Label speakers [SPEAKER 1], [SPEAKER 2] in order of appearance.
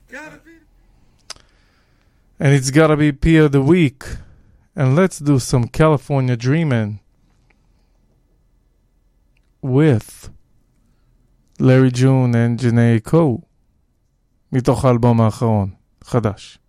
[SPEAKER 1] And it's gotta be P of the Week. And let's do some California Dreamin' with Larry June and Janae Coe. מתוך האלבום האחרון, חדש.